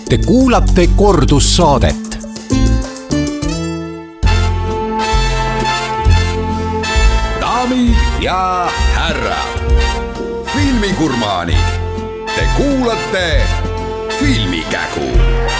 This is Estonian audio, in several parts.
Te kuulate kordussaadet. Daamid ja härrad, filmigurmaanid, te kuulate Filmikägu.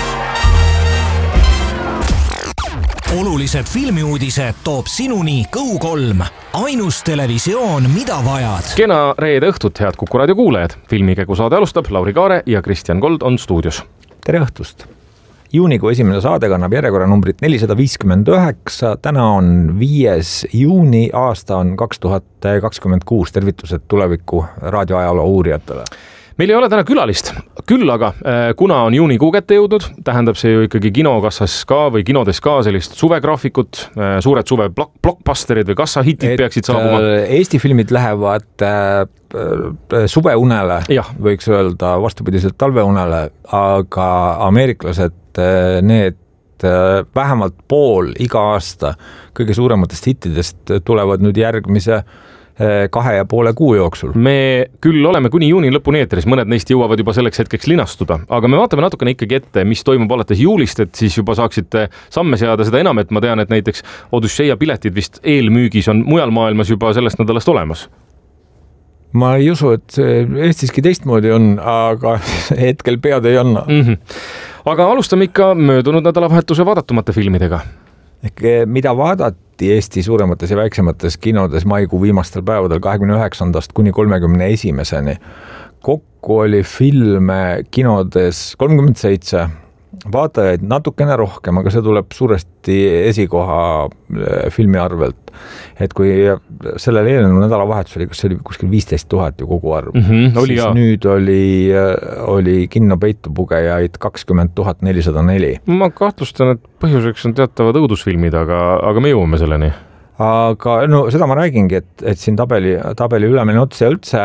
Olulised filmiuudised toob sinuni Go3, ainus televisioon, mida vajad. Kena reede õhtut, head Kuku raadio kuulajad. Filmikägu saade alustab, Lauri Kaare ja Kristjan Gold on stuudios. Tere õhtust! Juunikuu esimene saade kannab järjekorranumbrit 459, täna on 5. juuni, aasta on 2026, tervitused tuleviku raadioajaloo uurijatele. Meil ei ole täna külalist, küll aga kuna on juunikuu kätte jõudnud, tähendab see ju ikkagi kinokassas ka või kinodes ka sellist suvegraafikut, suured suve blockbusterid või kassahitid peaksid saabuma. Eesti filmid lähevad suveunele, võiks öelda vastupidiselt talveunele, aga ameeriklased need vähemalt pool iga aasta kõige suurematest hittidest tulevad nüüd järgmise 2,5 kuu jooksul. Me küll oleme kuni juuni lõpuni eetris, mõned neist jõuavad juba selleks hetkeks linastuda, aga me vaatame natukene ikkagi ette, mis toimub alates juulist, et siis juba saaksite samme seada, seda enam, et ma tean, et näiteks Odüsseia piletid vist eelmüügis on mujal maailmas juba sellest nädalast olemas. Ma ei usu, et Eestiski teistmoodi on, aga hetkel pead ei anna. Aga alustame ikka möödunud nädalavahetuse vaadatumate filmidega. Ehk mida vaadati Eesti suuremates ja väiksemates kinodes maikuu viimastel päevadel 29. kuni 31. Kokku oli filme kinodes 37, vaatajaid natukene rohkem, aga see tuleb suuresti esikoha filmi arvelt. Et kui sellel eelnenud nädalavahetus oli, kas see oli kuskil 15 000 ju kogu arv, siis nüüd oli kinno peitupugejaid 20 404. Ma kahtlustan, et põhjuseks on teatavad õudusfilmid, aga me jõuame selleni. Aga no seda ma räägingi, et siin tabeli ülemine ots ja üldse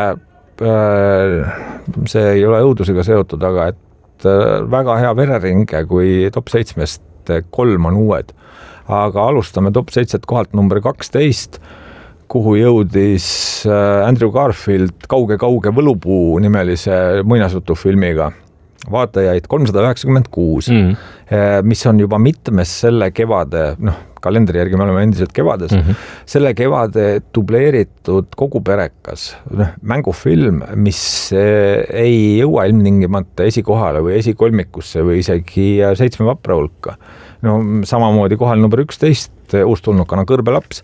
see ei ole õudusega seotud, aga et väga hea vereringe, kui top 7-st 3 on uued. Aga alustame top 7 kohalt number 12, kuhu jõudis Andrew Garfield kauge võlupuu nimelise muinasjutufilmiga. Vaatajaid 396, mis on juba mitmes selle kevade, kalendri järgi me oleme endiselt kevades, selle kevade dubleeritud kogu perekas mängufilm, mis ei jõua ilmtingimata esikohale või esikolmikusse või isegi 7 vapra hulka. No samamoodi kohal number 11, uustulnukana Kõrbelaps,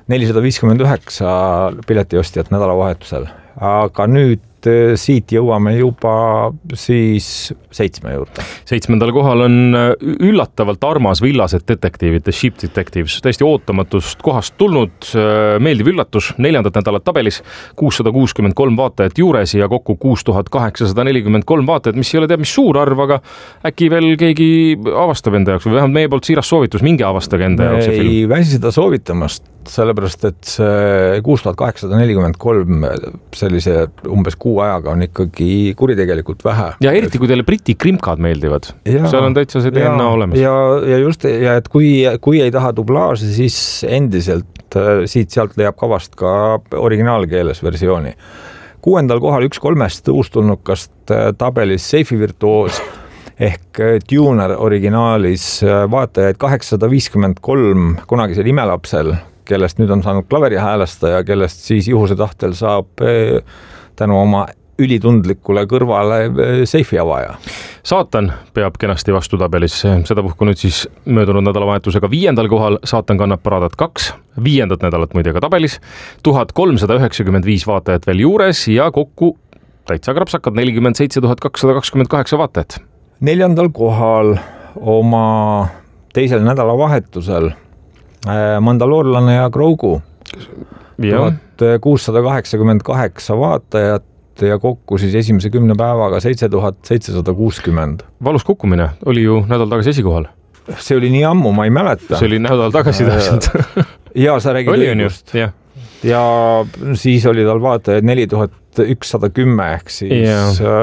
459 piletiostjat nädalavahetusel. Aga nüüd siit jõuame juba siis 7 juurde. 7. kohal on üllatavalt armas villased detektiivid, The Ship Detectives, täiesti ootamatust kohast tulnud, meeldiv üllatus, 4. nädalat tabelis, 663 vaatajat juures ja kokku 6843 vaatajat, mis ei ole teab mis suur arv, aga äkki veel keegi avastab enda jaoks või vähemalt meie poolt siiras soovitus, mingi avastage enda jaoks see film. Ei väsi seda soovitamast, sellepärast et see 6843 sellise umbes kuu ajaga on ikkagi kuritegelikult vähe. Ja eriti kui teile briti krimkad meeldivad, seal on täitsa see DNA olemas. Ja just, ja et kui ei taha dublaaži, siis endiselt siit-sealt leiab kavast ka originaalkeeles versiooni. 6. kohal 1-3 uustulnukast tabelis Seifi virtuoos ehk Tuner originaalis vaatajaid 853 kunagisel imelapsel, kellest nüüd on saanud klaveri häälestaja, kellest siis juhuse tahtel saab tänu oma ülitundlikule kõrvale seifi avaja. Saatan peab kenasti vastu tabelis, seda puhku nüüd siis möödunud nädalavahetusega 5. kohal, Saatan kannab Paradat 2, 5. nädalat muide ka tabelis, 1395 vaatajat veel juures ja kokku täitsa krapsakad 47 228 vaatajat. 4. kohal oma teisel nädalavahetusel Mandaloorlane ja Grogu, 1688 vaatajat ja kokku siis esimese 10 päevaga 7760. Valus kukkumine, oli ju nädal tagasi esikohal. See oli nii ammu, ma ei mäleta. See oli nädal tagasi täpselt. Ja sa räägid õigust. Ja siis oli tal vaatajaid 4110 ehk siis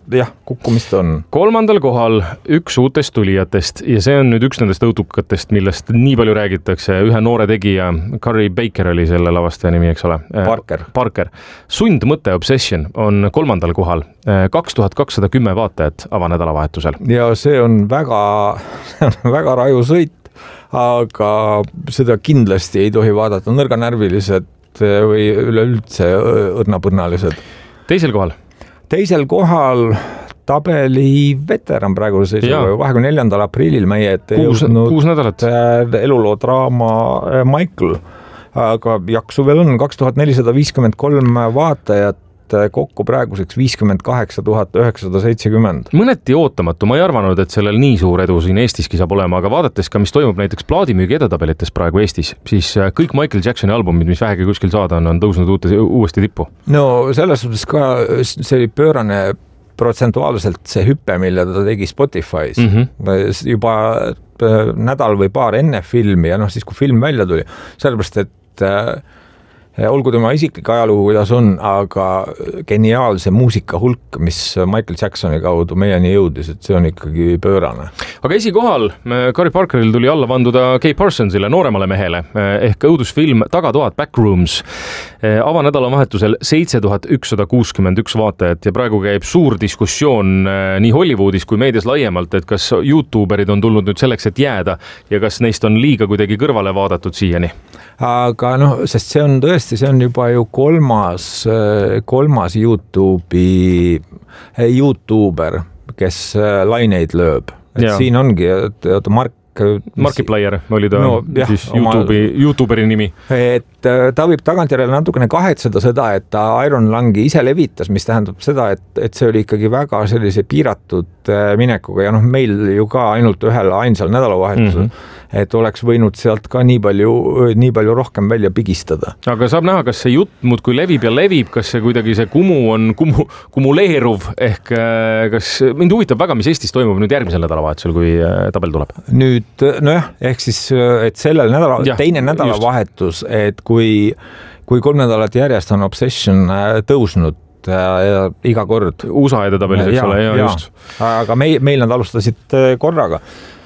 jah, kukkumist on. 3. kohal üks uutest tulijatest ja see on nüüd üks nendest õutukatest, millest nii palju räägitakse. Ühe noore tegija, Carrie Baker oli selle lavastaja nimi, eks ole? Parker. Sundmõte Obsession on 3. kohal. 2210 vaatajat avanädalavahetusel. Ja see on väga raju sõit, aga seda kindlasti ei tohi vaadata nõrganärvilised või üleüldse õrnapõrnalised. Teisel kohal tabeli veteran praegu 24. aprillil meie ette jõudnud eluloodraama Michael, aga jaksu veel on 2453 vaatajat, kokku praeguseks 58 970. Mõneti ootamatu, ma ei arvanud, et sellel nii suur edu siin Eestiski saab olema, aga vaadates ka, mis toimub näiteks plaadimüügi edetabelites praegu Eestis, siis kõik Michael Jacksoni albumid, mis vähegi kuskil saada on tõusnud uuesti tippu. No selles suhtes ka see oli pöörane protsentuaalselt see hüppe, mille ta tegi Spotify's. Juba nädal või paar enne filmi ja siis kui film välja tuli, sellepärast, et olgu tema isiklik ajalugu, kuidas on, aga geniaalse muusika hulk, mis Michael Jacksoni kaudu meieni jõudis, et see on ikkagi pöörane. Aga esikohal Carrie Parkeril tuli alla vanduda Kay Parsonsile, nooremale mehele, ehk õudusfilm Tagatoad Backrooms. Avanädalavahetusel 7161 vaatajat ja praegu käib suur diskussioon nii Hollywoodis kui meedias laiemalt, et kas YouTuberid on tulnud nüüd selleks, et jääda ja kas neist on liiga kuidagi kõrvale vaadatud siiani. Aga sest see on tõesti, see on juba ju kolmas YouTuber, kes laineid lööb. Et siin ongi, et Markiplier oli ta siis YouTuberi nimi. Et ta võib tagantjärele natukene kahetseda seda, et ta Iron Lungi ise levitas, mis tähendab seda, et see oli ikkagi väga sellise piiratud minekuga ja meil ju ka ainult ühel ainsal nädalavahetusel, et oleks võinud sealt ka nii palju rohkem välja pigistada. Aga saab näha, kas see jutt muudkui levib ja levib, kas see kuidagi see kumu on kumuleeruv, ehk kas mind huvitab väga, mis Eestis toimub nüüd järgmisel nädalavahetusel, kui tabel tuleb? Nüüd, ehk siis, et sellel teine nädalavahetus, et kui 3 nädalat järjest on Obsession tõusnud iga kord. USA edetabelis, eks ole, just. Aga meil nad alustasid korraga.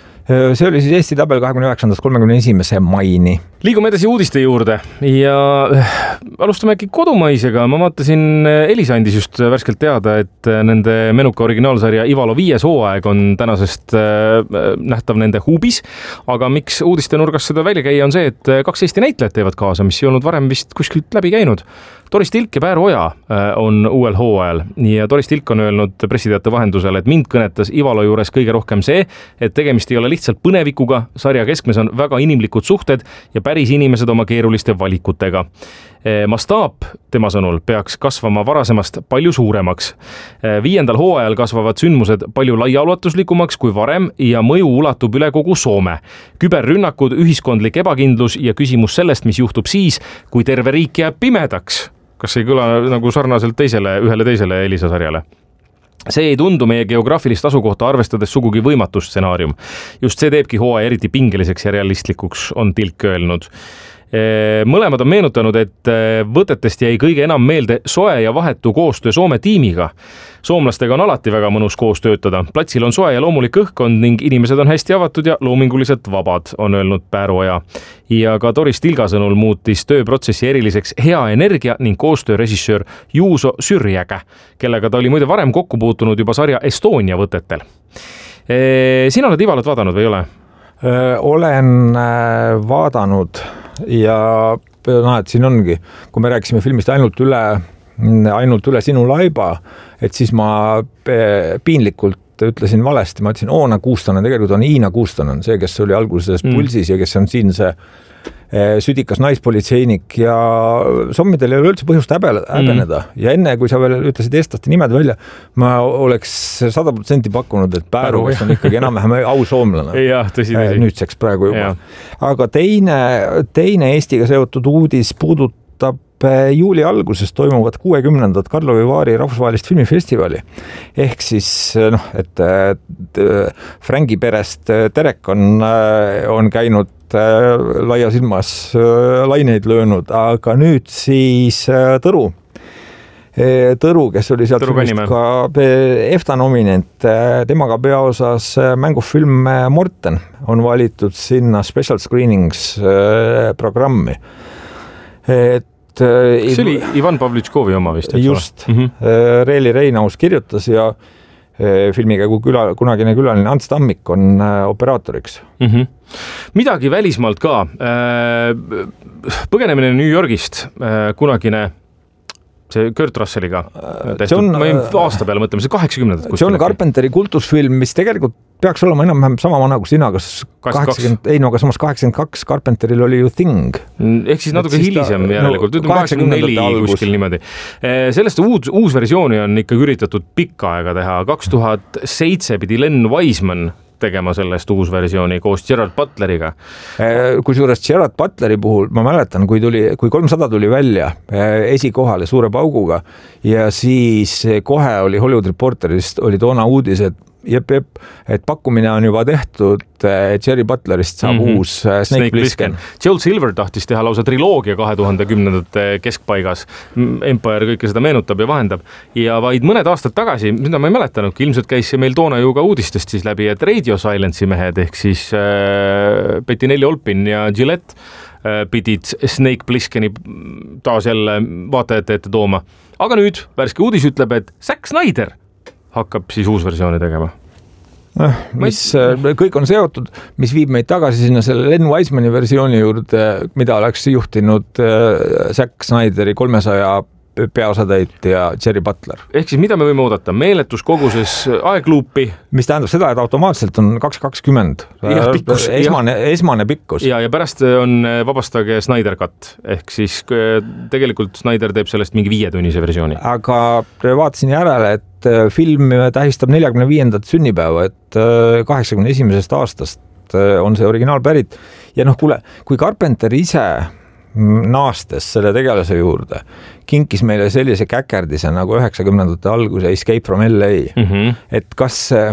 See oli siis Eesti tabel 29.–31. maini. Liigume edasi uudiste juurde ja alustame äkki kodumaisega. Ma vaatasin, Elisa andis just värskelt teada, et nende menuka originaalsarja Ivalo 5. hooaeg on tänasest nähtav nende huubis, aga miks uudiste nurgas seda välja käia on see, et 2 Eesti näitlejad teevad kaasa, mis ei olnud varem vist kuskilt läbi käinud. Doris Tilk ja Pääru Oja on uuel hooajal ja Doris Tilk on öelnud pressiteate vahendusel, et mind kõnetas Ivalo juures kõige rohkem see, et tegemist ei ole lihtsalt põnevikuga, sarja keskmes on väga inimlikud suhted ja päris inimesed oma keeruliste valikutega. Mastaap tema sõnul peaks kasvama varasemast palju suuremaks. 5. hooajal kasvavad sündmused palju laiaulatuslikumaks kui varem ja mõju ulatub üle kogu Soome. Küberrünnakud, ühiskondlik ebakindlus ja küsimus sellest, mis juhtub siis, kui terve riik jääb pimedaks. Kas ei kõla nagu sarnaselt ühele teisele Elisa sarjale? See ei tundu meie geograafilist asukohta arvestades sugugi võimatu stsenaarium. Just see teebki hooaja eriti pingeliseks ja realistlikuks, on Tilk öelnud. Mõlemad on meenutanud, et võtetest jäi kõige enam meelde soe ja vahetu koostöö Soome tiimiga. Soomlastega on alati väga mõnus koos töötada. Platsil on soe ja loomulik õhkkond ning inimesed on hästi avatud ja loominguliselt vabad, on öelnud Pääru Oja. Ja ka Doris Tilga sõnul muutis tööprotsessi eriliseks hea energia ning koostöörežissöör Juuso Syrjäkä, kellega ta oli muide varem kokku puutunud juba sarja Estonia võtetel. Sina oled Ivalot vaadanud või ei ole? Olen vaadanud ja et siin ongi, kui me rääkisime filmist ainult üle sinu laiba, et siis ma piinlikult ütlesin valesti, ma ütlesin Oona Kuustonen, tegelikult on Iina Kuustonen, see, kes oli alguses Pulsis ja kes on siin see südikas naispolitseinik ja sommidel ei ole üldse põhjust häbeneda. Ja enne, kui sa veel ütlesid eestlaste nimed välja, ma oleks 100% pakkunud, et Pääru, kes on ikkagi enam-vähem ausoomlane. Nüüdseks praegu juba. Aga teine Eestiga seotud uudis puudutab juuli alguses toimuvad 60. Karlovi Vaari rahvusvahelist filmifestivali. Ehk siis, et Frangi perest Terek on käinud laias ilmas laineid löönud, aga nüüd siis Tõru Tõru, kes oli sealt filmist ka EFTA nominent, temaga peaosas mängufilm Morten on valitud sinna Special Screenings programmi. See oli Ivan Pavlitškovi oma vist, eks just, Reeli Reinaus kirjutas ja filmikäigu kunagine külaline Ants Tammik on operaatoriks. Midagi välismaalt ka. Põgenemine New Yorgist, kunagine see Kurt Russelliga tehtud, ma ei aasta peale mõtlema, see 80. John Carpenteri kultusfilm, mis tegelikult peaks olema enam-vähem sama vana kui sina, kas 80, ei no aga samas 82 Carpenteril oli ju Thing. Ehk siis natuke hilisem järelikult, 84 kuskil niimoodi. Sellest uus versiooni on ikka üritatud pikka aega teha. 2007 pidi Len Wiseman tegema sellest uus versiooni koos Gerard Butleriga. Kusjuures Gerard Butleri puhul ma mäletan, kui 300 tuli välja esikohale suure pauguga ja siis kohe oli Hollywood Reporterist oli toona uudis, et pakkumine on juba tehtud, Jerry Butlerist saab uus Snake Plissken. Joel Silver tahtis teha lausa triloogia 2010. keskpaigas. Empire kõike seda meenutab ja vahendab. Ja vaid mõned aastad tagasi, mida ma ei mäletanudki, ilmselt käis meil toona ju ka uudistest siis läbi, et Radio Silence'i mehed ehk siis Bettinelli Olpin ja Gillette pidid Snake Plissken'i taas jälle vaatajate ette tooma. Aga nüüd värske uudis ütleb, et Zack Snyder hakkab siis uus versiooni tegema. Mis kõik on seotud, mis viib meid tagasi sinna selle Len Wisemani versiooni juurde, mida oleks juhtinud Zack Snyderi 300 peaosatäitja Jerry Butler. Ehk siis mida me võime oodata? Meeletus koguses aegluupi. Mis tähendab seda, et automaatselt on 2.20. Esmane pikkus. Ja pärast on vabastage Snyder Cut. Ehk siis tegelikult Snyder teeb sellest mingi 5-tunnise versiooni. Aga vaatasin järele, et film tähistab 45. sünnipäeva, et 81. aastast on see originaal pärit. Ja kuule, kui Carpenter ise naastes selle tegelase juurde, kinkis meile sellise käkerdise nagu 90. alguse Escape from LA. Et kas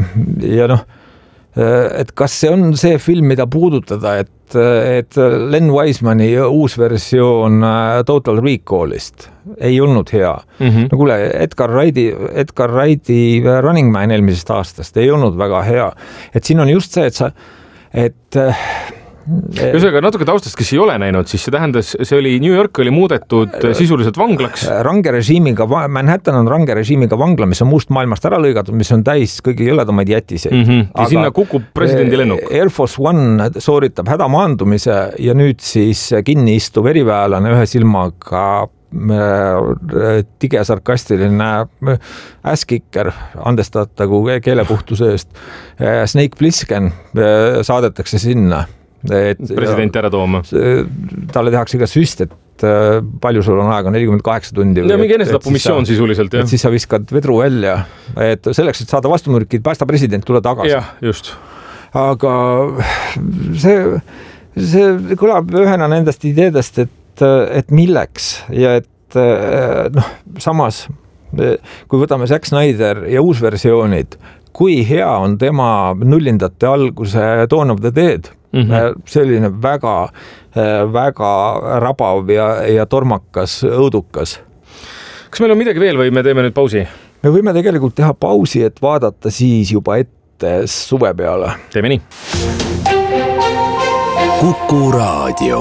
see on see film, mida puudutada, et Len Wisemani uus versioon Total Recallist ei olnud hea. No kuule, Edgar Wrighti Running Man eelmisest aastast ei olnud väga hea. Et siin on just see, et Ühesõnaga, natuke taustast, kes ei ole näinud, siis see tähendas, see oli New York oli muudetud sisuliselt vanglaks. Manhattan on range režiimiga vangla, mis on muust maailmast ära lõigatud, mis on täis kõige jõledamaid jätiseid. Ja sinna kukub presidendi lennuk. Air Force One sooritab hädamaandumise ja nüüd siis kinni istuv eriväelane ühe silmaga tige sarkastiline äskikker, andestatagu keelepuhtuse eest. Snake Plissken saadetakse sinna. Presidenti ära tooma. Talle tehakse ka süst, et palju sul on aega, 48 tundi. Ja mingi enesetapu missioon sisuliselt, jah. Et siis sa viskad vedru välja, et selleks, et saada vastumürkid, päästa president, tule tagasi. Jah, just. Aga see kõlab ühena nendest ideedest, et milleks ja et samas, kui võtame Zack Snyder ja uusversioonid, kui hea on tema nullindate alguse Dawn of the Dead, selline väga rabav ja tormakas, õudukas. Kas meil on midagi veel või me teeme nüüd pausi? Me võime tegelikult teha pausi, et vaadata siis juba ette suve peale. Teeme nii. Kuku Raadio.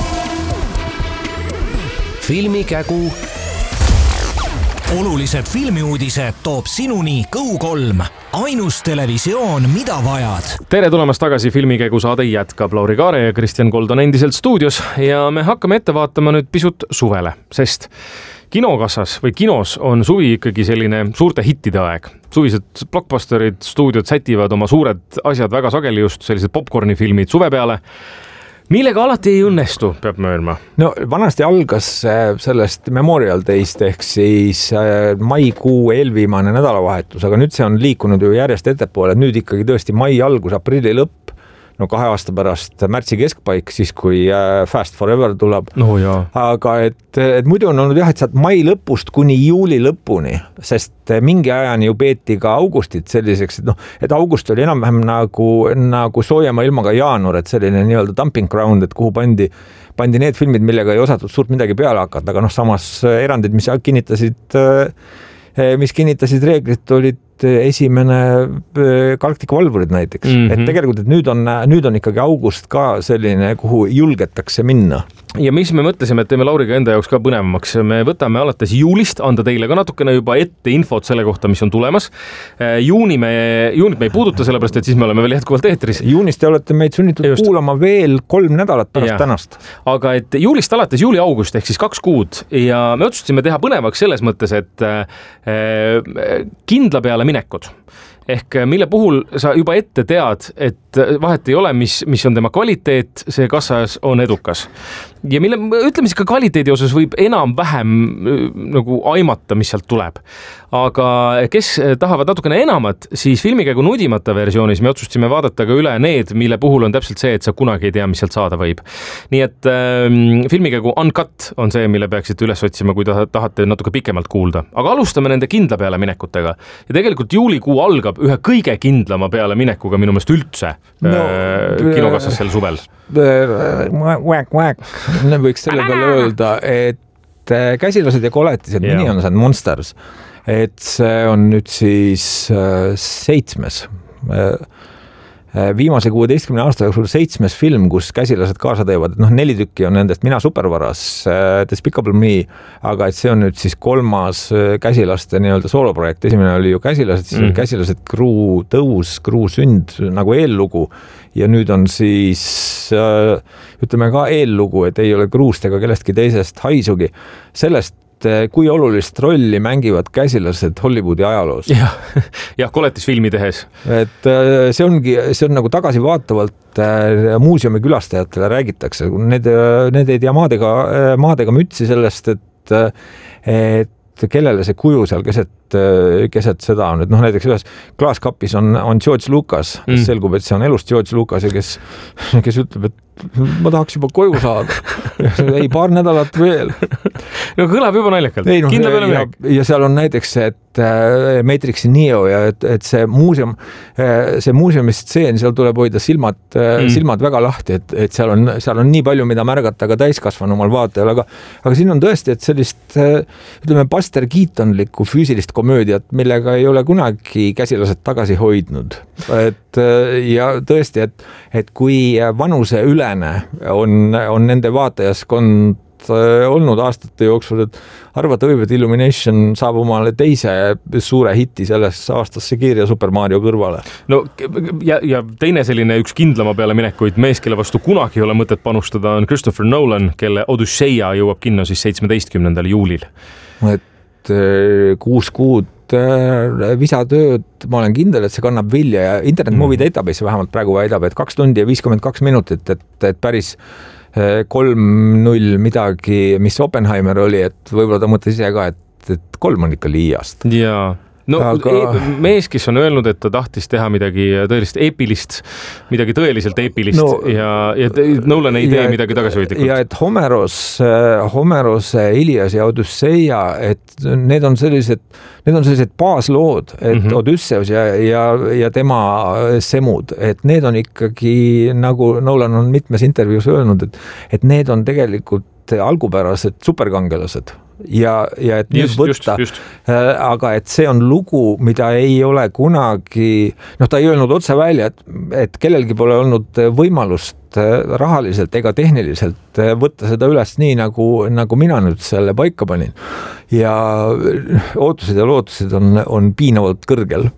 Filmikägu. Olulised filmiuudised toob sinuni Go3, ainus televisioon, mida vajad. Tere tulemast tagasi, Filmikägu saade jätkab. Lauri Kaare ja Kristjan Kold on endiselt stuudios ja me hakkame ette vaatama nüüd pisut suvele, sest kinokassas või kinos on suvi ikkagi selline suurte hittide aeg. Suvised blockbusterid, stuudiod sätivad oma suured asjad väga sageli, just sellised popcornifilmid suve peale, millega alati ei õnnestu, peab möönma. No vanasti algas sellest Memorial Day'st ehk siis maikuu eelviimane nädalavahetus, aga nüüd see on liikunud ju järjest ettepoole, nüüd ikkagi tõesti mai algus, aprilli lõpp. 2 aasta pärast märtsi keskpaik, siis kui Fast Forever tuleb. No, jaa. Aga et muidu on olnud jah, et saad mai lõpust kuni juuli lõpuni, sest mingi ajani ju peeti ka augustit selliseks, et august oli enam-vähem nagu soojema ilmaga jaanuar, et selline nii-öelda dumping ground, et kuhu pandi need filmid, millega ei osatud suurt midagi peale hakata, aga samas erandid, mis kinnitasid reeglit, olid esimene Galactic Valvurid näiteks. Et tegelikult, et nüüd on ikkagi august ka selline, kuhu julgetakse minna. Ja mis me mõtlesime, et teeme Lauriga enda jaoks ka põnevamaks. Me võtame alates juulist, anda teile ka natukene juba ette infot selle kohta, mis on tulemas. Juunit me ei puuduta, sellepärast, et siis me oleme veel jätkuvalt eetris. Juunist te olete meid sunnitud kuulama veel 3 nädalat pärast tänast. Aga et juulist alates juuli-august ehk siis 2 kuud ja me otsustasime teha põnevaks selles mõttes, et kindla peale minekud. Ehk mille puhul sa juba ette tead, et vahet ei ole, mis on tema kvaliteet, see kassas on edukas. Ja mille, ütleme siis ka kvaliteedi osas võib enam-vähem nagu aimata, mis sealt tuleb. Aga kes tahavad natukene enamat, siis filmikäigu nudimata versioonis me otsustasime vaadata ka üle need, mille puhul on täpselt see, et sa kunagi ei tea, mis sealt saada võib. Nii et filmikäigu Uncut on see, mille peaksite üles otsima, kui tahate natuke pikemalt kuulda. Aga alustame nende kindla peale minekutega. Ja tegelikult juulikuu algab ühe kõige kindlama peale minekuga minu meelest üldse kinokassas sel suvel. Võiks selle peale öelda, et Käsilased ja koletised, mini on see Monsters, et see on nüüd siis 7. Viimase 16 aasta jooksul 7. film, kus käsilased kaasa teevad, et 4 tükki on nendest Mina supervaras, Despicable Me, aga et see on nüüd siis 3. käsilaste nii-öelda sooloprojekt. Esimene oli ju Käsilased, siis oli Käsilased Kruu tõus, Kruu sünd nagu eellugu ja nüüd on siis ütleme ka eellugu, et ei ole Kruust ega kellestki teisest haisugi. Sellest kui olulist rolli mängivad käsilased Hollywoodi ajaloos. Jah, koletisfilmi tehes. Et see on nagu tagasivaatavalt muuseumi külastajatele räägitakse. Need ei tea maadega mütsi sellest, et kellele see kuju seal keset seda on. Et näiteks ühes klaaskapis on George Lucas, kes selgub, et see on elust George Lucas ja kes ütleb, et ma tahaks juba koju saada. Ei, 2 nädalat veel. No kõlab juba naljakalt. Ja seal on näiteks, et Matrixi Neo ja et see muuseumi stseen, seal tuleb hoida silmad väga lahti, et seal on nii palju, mida märgata ka täiskasvanumal vaatajal, aga siin on tõesti, et sellist ütleme Buster Keatonlikku füüsilist komöödiat, millega ei ole kunagi käsilased tagasi hoidnud. Ja tõesti, et kui vanuse ülene on nende vaatajaskond olnud aastate jooksul, et arvata võib, et Illumination saab omale teise suure hiti sellesse aastasse Kirja Super Mario kõrvale. No ja teine selline üks kindlama peale minekuid mees, kelle vastu kunagi ei ole mõtet panustada, on Christopher Nolan, kelle Odysseia jõuab kinno siis 17. juulil. Et 6 kuud visatööd, ma olen kindel, et see kannab vilja ja Internet Movie Database vähemalt praegu väidab, et 2 tundi ja 52 minutit, et päris 3-0 midagi, mis Oppenheimer oli, et võib-olla ta mõtles ise ka, et 3 on ikka liiast. Jaa. No mees, kes on öelnud, et ta tahtis teha midagi tõelist eepilist, midagi tõeliselt eepilist ja Nolan ei tee midagi tagasihoidlikult. Ja et Homeros, Ilias ja Odysseia, et need on sellised baaslood, et Odysseus ja tema semud, et need on ikkagi, nagu Nolan on mitmes intervjuus öelnud, et need on tegelikult algupärased superkangelased. Ja et nüüd võtta, aga et see on lugu, mida ei ole kunagi, ta ei öelnud otse välja, et kellelgi pole olnud võimalust rahaliselt ega tehniliselt võtta seda üles nii, nagu mina nüüd selle paika panin. Ja ootused ja lootused on piinavalt kõrgel.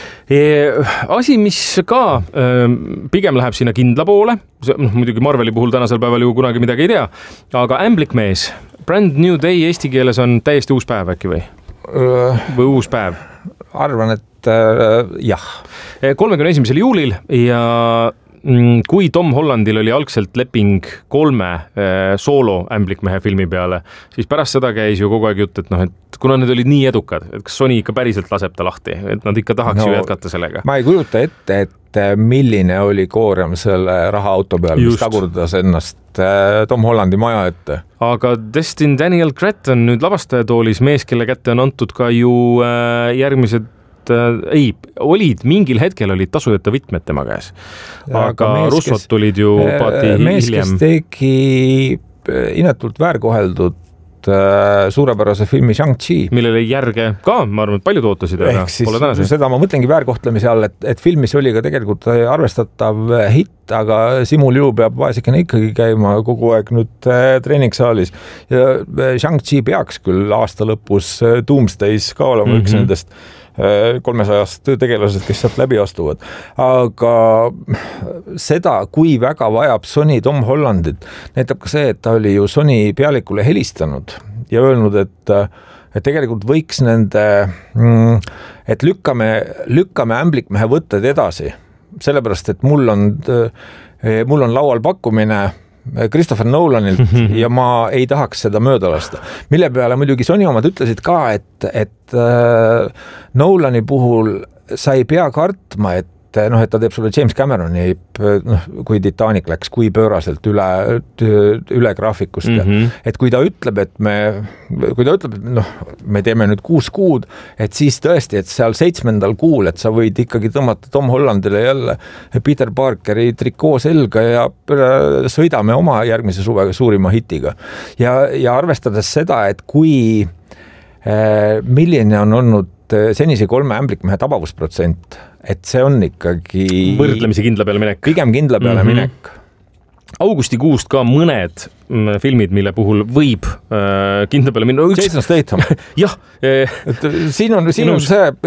Asi, mis ka pigem läheb sinna kindla poole, muidugi Marveli puhul tänasel päeval ju kunagi midagi ei tea, aga Ämblik mees, Brand New Day eesti keeles on täiesti uus päev äkki või uus päev? Arvan, et jah. 31. juulil ja kui Tom Hollandil oli algselt leping 3 soolo ämblikmehe filmi peale, siis pärast seda käis ju kogu aeg jutt, et et kuna need olid nii edukad, et kas Sony ikka päriselt laseb ta lahti, et nad ikka tahaks ju jätkata sellega. Ma ei kujuta ette, et milline oli koorem selle rahaauto peal, mis tagurdas ennast Tom Hollandi maja ette. Aga Destin Daniel Cretton nüüd lavastajatoolis mees, kelle kätte on antud ka ju järgmised olid mingil hetkel olid tasudeta võtmed tema käes. Aga Russot tulid ju paati hiljem. Mees, kes tegi inetult väärkoheldud suurepärase filmi Shang-Chi. Millele järge ka, ma arvan, et paljud ootasid, aga pole tänase. Seda ma mõtlengi väärkohtlemise all, et filmis oli ka tegelikult arvestatav hitt, aga Simu Liu peab vaesekene ikkagi käima kogu aeg nüüd treeningsaalis. Ja Shang-Chi peaks küll aasta lõpus Doomsdays ka olema üks nendest 300 tegelased, kes sealt läbi astuvad. Aga seda, kui väga vajab Sony Tom Hollandit, näitab ka see, et ta oli ju Sony pealikule helistanud ja öelnud, et tegelikult võiks nende, et lükkame ämblikmehe võtted edasi. Sellepärast, et mul on laual pakkumine Christopher Nolanilt ja ma ei tahaks seda mööda lasta. Mille peale muidugi Sony omad ütlesid ka, et Nolani puhul sa ei pea kartma, et ta teeb sulle James Cameroni, kui Titanic läks, kui pööraselt üle graafikust. Et kui ta ütleb, et me teeme nüüd 6 kuud, et siis tõesti, et seal 7. kuul, et sa võid ikkagi tõmmata Tom Hollandile jälle Peter Parkeri trikoo selga ja sõidame oma järgmise suve suurima hitiga. Ja arvestades seda, et milline on olnud senise 3 ämblikmehe tabavusprotsent, et see on ikkagi võrdlemisi kindla peale minek. Pigem kindla peale minek. Augustikuust ka mõned filmid, mille puhul võib kindla peale minna. Jason Statham. Jah. Siin on see